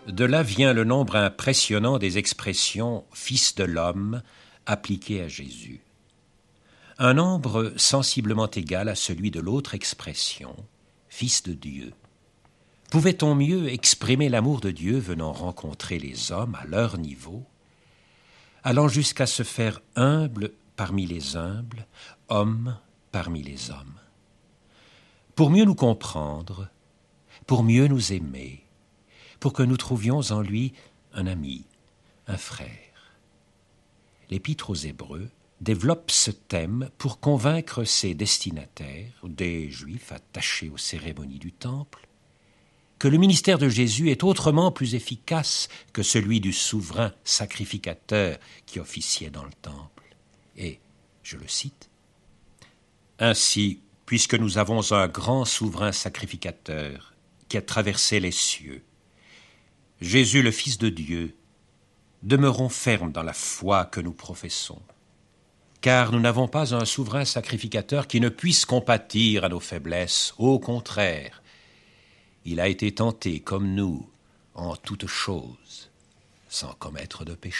De là vient le nombre impressionnant des expressions « fils de l'homme » appliquées à Jésus. Un nombre sensiblement égal à celui de l'autre expression « fils de Dieu ». Pouvait-on mieux exprimer l'amour de Dieu venant rencontrer les hommes à leur niveau, allant jusqu'à se faire humble parmi les humbles, homme parmi les hommes? Pour mieux nous comprendre, pour mieux nous aimer, pour que nous trouvions en lui un ami, un frère. L'Épître aux Hébreux développe ce thème pour convaincre ses destinataires, des Juifs attachés aux cérémonies du Temple, que le ministère de Jésus est autrement plus efficace que celui du souverain sacrificateur qui officiait dans le Temple. Et, je le cite, « Ainsi, puisque nous avons un grand souverain sacrificateur qui a traversé les cieux, Jésus le Fils de Dieu, demeurons fermes dans la foi que nous professons, car nous n'avons pas un souverain sacrificateur qui ne puisse compatir à nos faiblesses. Au contraire, il a été tenté comme nous en toutes choses, sans commettre de péché. »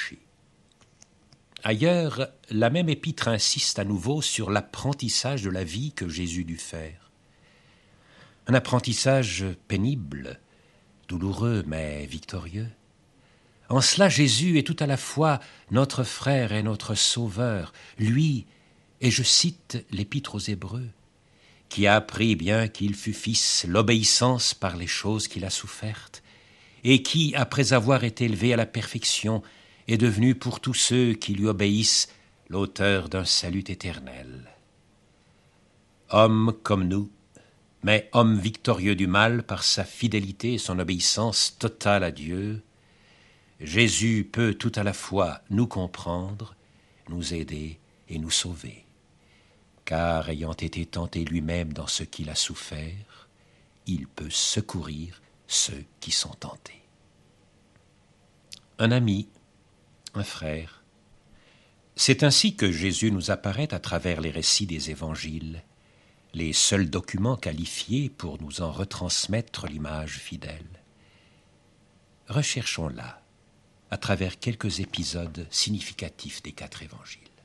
Ailleurs, la même épître insiste à nouveau sur l'apprentissage de la vie que Jésus dut faire. Un apprentissage pénible, douloureux mais victorieux. En cela, Jésus est tout à la fois notre frère et notre sauveur, lui, et je cite l'Épître aux Hébreux, qui a appris, bien qu'il fût fils, l'obéissance par les choses qu'il a souffertes, et qui, après avoir été élevé à la perfection, est devenu pour tous ceux qui lui obéissent l'auteur d'un salut éternel. Homme comme nous, mais homme victorieux du mal par sa fidélité et son obéissance totale à Dieu, Jésus peut tout à la fois nous comprendre, nous aider et nous sauver. Car ayant été tenté lui-même dans ce qu'il a souffert, il peut secourir ceux qui sont tentés. Un ami, un frère, c'est ainsi que Jésus nous apparaît à travers les récits des évangiles, les seuls documents qualifiés pour nous en retransmettre l'image fidèle. Recherchons-la à travers quelques épisodes significatifs des 4 évangiles.